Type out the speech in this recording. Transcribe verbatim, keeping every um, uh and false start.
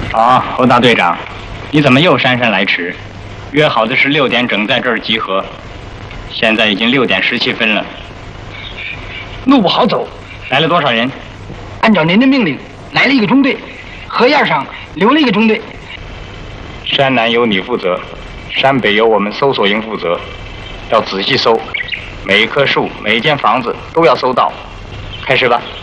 啊，侯大队长，你怎么又姗姗来迟？约好的是六点整在这儿集合，现在已经六点十七分了。 路不好走。 来了多少人？ 按照您的命令，来了一个中队，河沿上留了一个中队。 山南由你负责，山北由我们搜索营负责，要仔细搜，每一棵树、每一间房子都要搜到。开始吧。